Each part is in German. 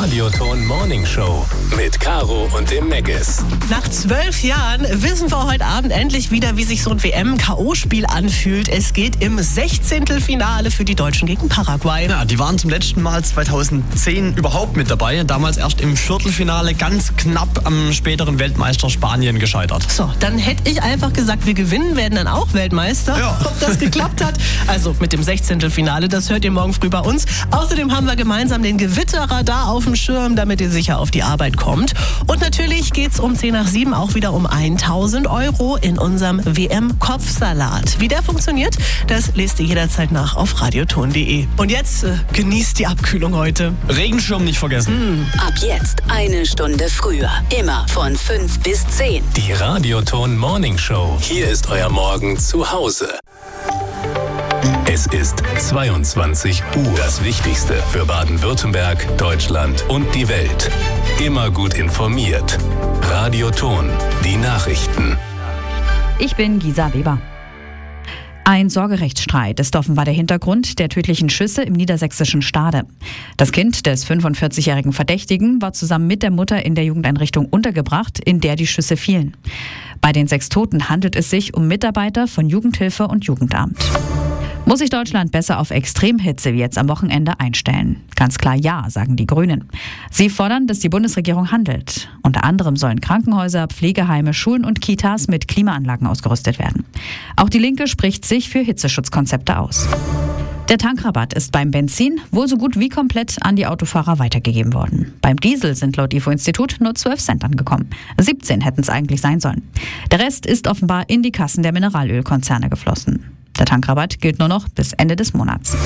Radioton Morning Show mit Caro und dem Meggis. Nach 12 Jahren wissen wir heute Abend endlich wieder, wie sich so ein WM-K.O.-Spiel anfühlt. Es geht im 16. Finale für die Deutschen gegen Paraguay. Ja, die waren zum letzten Mal 2010 überhaupt mit dabei. Damals erst im Viertelfinale ganz knapp am späteren Weltmeister Spanien gescheitert. So, dann hätte ich einfach gesagt, wir gewinnen, werden dann auch Weltmeister. Ja. Ob das geklappt hat? Also mit dem 16. Finale, das hört ihr morgen früh bei uns. Außerdem haben wir gemeinsam den Gewitterradar auf dem Schirm, damit ihr sicher auf die Arbeit kommt. Und natürlich geht's um 10 nach 7 auch wieder um 1.000 € in unserem WM-Kopfsalat. Wie der funktioniert, das lest ihr jederzeit nach auf radioton.de. Und jetzt genießt die Abkühlung heute. Regenschirm nicht vergessen. Ab jetzt 1 Stunde früher. Immer von 5 bis 10. Die Radioton Morning Show. Hier ist euer Morgen zu Hause. Es ist 22 Uhr. Das Wichtigste für Baden-Württemberg, Deutschland und die Welt. Immer gut informiert. Radioton, die Nachrichten. Ich bin Gisa Weber. Ein Sorgerechtsstreit ist offenbar der Hintergrund der tödlichen Schüsse im niedersächsischen Stade. Das Kind des 45-jährigen Verdächtigen war zusammen mit der Mutter in der Jugendeinrichtung untergebracht, in der die Schüsse fielen. Bei den 6 Toten handelt es sich um Mitarbeiter von Jugendhilfe und Jugendamt. Muss sich Deutschland besser auf Extremhitze wie jetzt am Wochenende einstellen? Ganz klar ja, sagen die Grünen. Sie fordern, dass die Bundesregierung handelt. Unter anderem sollen Krankenhäuser, Pflegeheime, Schulen und Kitas mit Klimaanlagen ausgerüstet werden. Auch die Linke spricht sich für Hitzeschutzkonzepte aus. Der Tankrabatt ist beim Benzin wohl so gut wie komplett an die Autofahrer weitergegeben worden. Beim Diesel sind laut IFO-Institut nur 12 Cent angekommen. 17 hätten es eigentlich sein sollen. Der Rest ist offenbar in die Kassen der Mineralölkonzerne geflossen. Der Tankrabatt gilt nur noch bis Ende des Monats.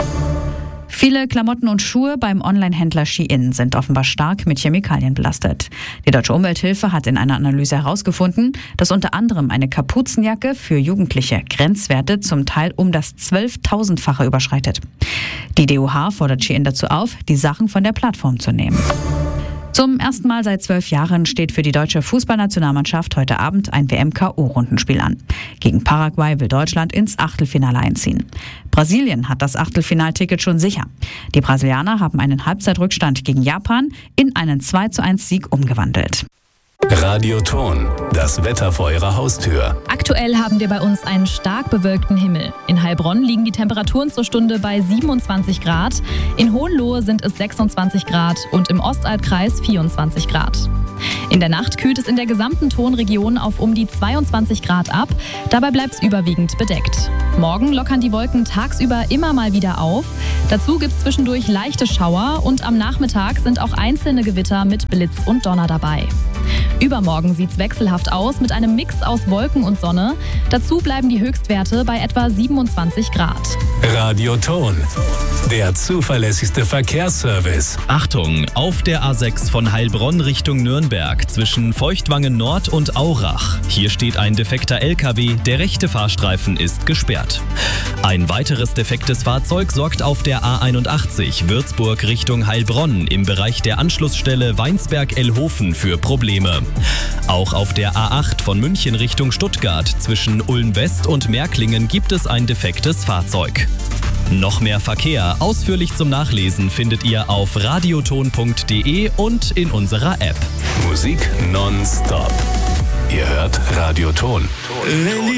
Viele Klamotten und Schuhe beim Online-Händler Shein sind offenbar stark mit Chemikalien belastet. Die Deutsche Umwelthilfe hat in einer Analyse herausgefunden, dass unter anderem eine Kapuzenjacke für Jugendliche Grenzwerte zum Teil um das 12.000-fache überschreitet. Die DOH fordert Shein dazu auf, die Sachen von der Plattform zu nehmen. Zum ersten Mal seit 12 Jahren steht für die deutsche Fußballnationalmannschaft heute Abend ein WM-K.O.-Rundenspiel an. Gegen Paraguay will Deutschland ins Achtelfinale einziehen. Brasilien hat das Achtelfinalticket schon sicher. Die Brasilianer haben einen Halbzeitrückstand gegen Japan in einen 2:1-Sieg umgewandelt. Radioton, das Wetter vor eurer Haustür. Aktuell haben wir bei uns einen stark bewölkten Himmel. In Heilbronn liegen die Temperaturen zur Stunde bei 27 Grad, in Hohenlohe sind es 26 Grad und im Ostalbkreis 24 Grad. In der Nacht kühlt es in der gesamten Tonregion auf um die 22 Grad ab, dabei bleibt es überwiegend bedeckt. Morgen lockern die Wolken tagsüber immer mal wieder auf, dazu gibt es zwischendurch leichte Schauer und am Nachmittag sind auch einzelne Gewitter mit Blitz und Donner dabei. Übermorgen sieht es wechselhaft aus mit einem Mix aus Wolken und Sonne. Dazu bleiben die Höchstwerte bei etwa 27 Grad. Radioton, der zuverlässigste Verkehrsservice. Achtung, auf der A6 von Heilbronn Richtung Nürnberg zwischen Feuchtwangen Nord und Aurach. Hier steht ein defekter LKW, der rechte Fahrstreifen ist gesperrt. Ein weiteres defektes Fahrzeug sorgt auf der A81 Würzburg Richtung Heilbronn im Bereich der Anschlussstelle Weinsberg-Ellhofen für Probleme. Auch auf der A8 von München Richtung Stuttgart zwischen Ulm-West und Märklingen gibt es ein defektes Fahrzeug. Noch mehr Verkehr ausführlich zum Nachlesen findet ihr auf radioton.de und in unserer App. Musik nonstop. Ihr hört Radioton.